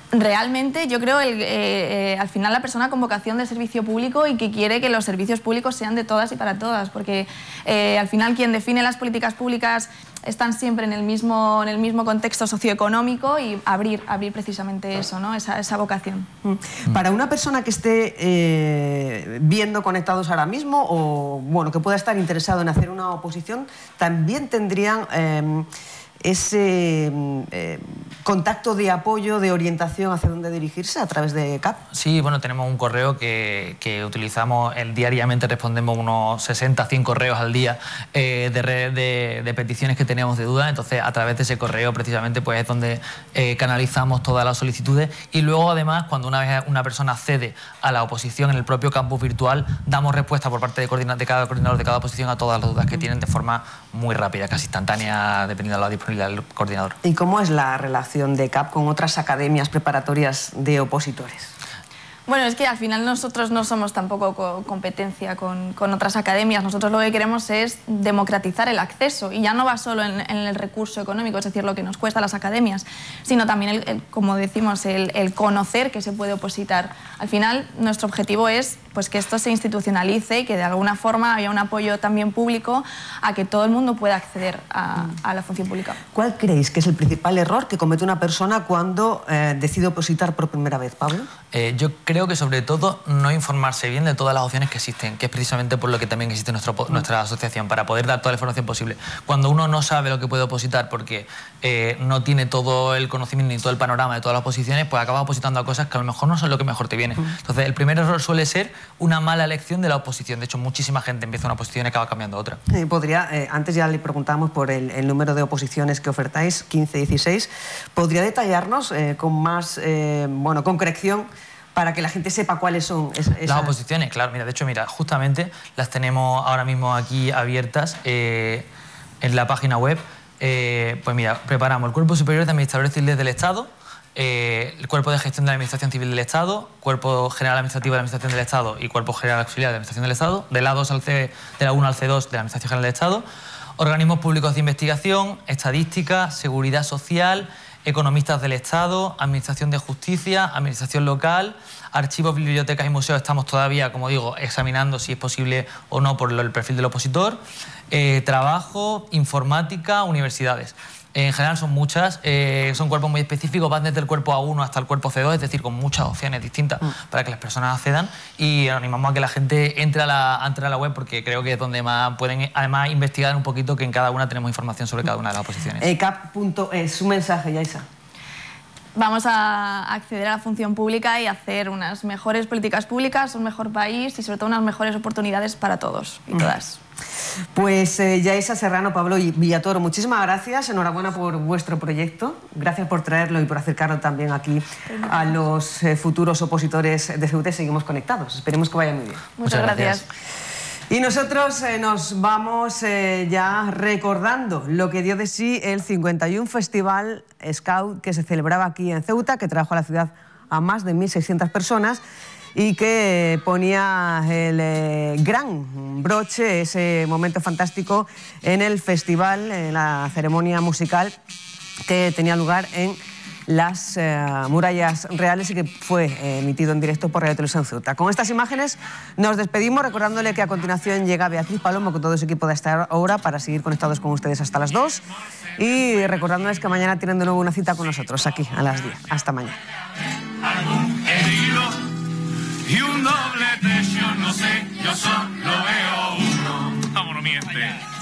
Realmente yo creo al final la persona con vocación de servicio público y que quiere que los servicios públicos sean de todas y para todas, porque al final quien define las políticas públicas están siempre en el mismo contexto socioeconómico y abrir precisamente eso, ¿no? esa vocación. Para una persona que esté viendo Conectados ahora mismo o bueno, que pueda estar interesado en hacer una oposición, también tendrían ese contacto de apoyo, de orientación hacia dónde dirigirse a través de CAP. Sí, bueno, tenemos un correo que utilizamos diariamente, respondemos unos 60, 100 correos al día de peticiones que tenemos de dudas. Entonces, a través de ese correo precisamente pues es donde canalizamos todas las solicitudes, y luego además cuando una vez una persona accede a la oposición en el propio campus virtual, damos respuesta por parte de cada coordinador de cada oposición a todas las dudas que tienen de forma muy rápida, casi instantánea, dependiendo de la disponibilidad del coordinador. ¿Y cómo es la relación de CAP con otras academias preparatorias de opositores? Bueno, es que al final nosotros no somos tampoco competencia con otras academias. Nosotros lo que queremos es democratizar el acceso, y ya no va solo en el recurso económico, es decir, lo que nos cuesta a las academias, sino también, como decimos, el conocer que se puede opositar. Al final, nuestro objetivo es pues, que esto se institucionalice y que de alguna forma haya un apoyo también público a que todo el mundo pueda acceder a la función pública. ¿Cuál creéis que es el principal error que comete una persona cuando decide opositar por primera vez, Pablo? Yo creo que sobre todo no informarse bien de todas las opciones que existen, que es precisamente por lo que también existe nuestra asociación, para poder dar toda la información posible. Cuando uno no sabe lo que puede opositar porque no tiene todo el conocimiento ni todo el panorama de todas las oposiciones, pues acaba opositando a cosas que a lo mejor no son lo que mejor te viene. Entonces, el primer error suele ser una mala elección de la oposición. De hecho, muchísima gente empieza una oposición y acaba cambiando a otra. Antes ya le preguntábamos por el número de oposiciones que ofertáis, 15, 16. ¿Podría detallarnos con más concreción para que la gente sepa cuáles son esas las oposiciones? Claro, mira, de hecho, justamente las tenemos ahora mismo aquí abiertas en la página web. Pues mira, preparamos el Cuerpo Superior de Administradores Civiles del Estado, el Cuerpo de Gestión de la Administración Civil del Estado, Cuerpo General Administrativo de la Administración del Estado y Cuerpo General Auxiliar de la Administración del Estado, de la 2 al C, de la 1 al C2 de la Administración General del Estado, organismos públicos de investigación, estadística, seguridad social, economistas del Estado, Administración de Justicia, Administración local, archivos, bibliotecas y museos. Estamos todavía, como digo, examinando si es posible o no por el perfil del opositor, trabajo, informática, universidades. En general son muchas, son cuerpos muy específicos, van desde el cuerpo A1 hasta el cuerpo C2, es decir, con muchas opciones distintas para que las personas accedan, y animamos a que la gente entre a la web, porque creo que es donde más pueden además investigar un poquito, que en cada una tenemos información sobre cada una de las oposiciones. CAP.es, su mensaje, Yaisa. Vamos a acceder a la función pública y hacer unas mejores políticas públicas, un mejor país y sobre todo unas mejores oportunidades para todos y todas. Pues Yaisa Serrano, Pablo Villatoro, muchísimas gracias, enhorabuena por vuestro proyecto, gracias por traerlo y por acercarlo también aquí a los futuros opositores de CEUT. Seguimos conectados, esperemos que vaya muy bien. Muchas gracias. Y nosotros nos vamos ya recordando lo que dio de sí el 51 Festival Scout que se celebraba aquí en Ceuta, que trajo a la ciudad a más de 1.600 personas y que ponía el gran broche, ese momento fantástico en el festival, en la ceremonia musical que tenía lugar en las Murallas Reales y que fue emitido en directo por Radio Televisión Ceuta. Con estas imágenes nos despedimos, recordándole que a continuación llega Beatriz Palomo con todo su equipo de esta hora para seguir conectados con ustedes hasta las 2, y recordándoles que mañana tienen de nuevo una cita con nosotros aquí a las 10. Hasta mañana. Y un doble techo, no sé, yo solo veo uno. Vámonos, miente.